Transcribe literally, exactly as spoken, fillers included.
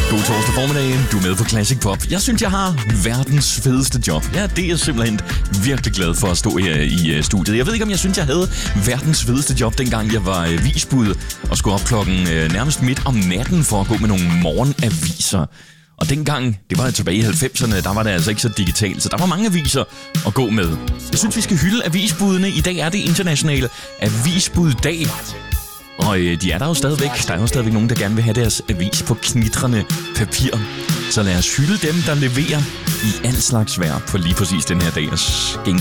God torsdag formiddag. Du er med på Classic Pop. Jeg synes, jeg har verdens fedeste job. Ja, det er jeg simpelthen virkelig glad for at stå her i studiet. Jeg ved ikke, om jeg synes, jeg havde verdens fedeste job, dengang jeg var visbud og skulle op klokken nærmest midt om natten for at gå med nogle morgenaviser. Og dengang, det var tilbage i halvfemserne, der var det altså ikke så digitalt, så der var mange aviser at gå med. Jeg synes, vi skal hylde avisbudene. I dag er det internationale avisbuddag. Og øh, de er der jo stadigvæk. Der er jo stadigvæk nogen, der gerne vil have deres avis på knitrende papir. Så lad os hylde dem, der leverer i al slags vejr på lige præcis den her dag.